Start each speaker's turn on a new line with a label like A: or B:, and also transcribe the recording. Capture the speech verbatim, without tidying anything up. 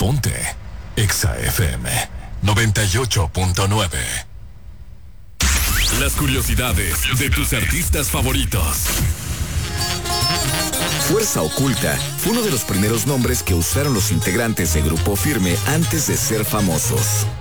A: Ponte Exa F M noventa y ocho punto nueve. Las curiosidades de tus artistas favoritos.
B: Fuerza Oculta fue uno de los primeros nombres que usaron los integrantes de Grupo Firme antes de ser famosos.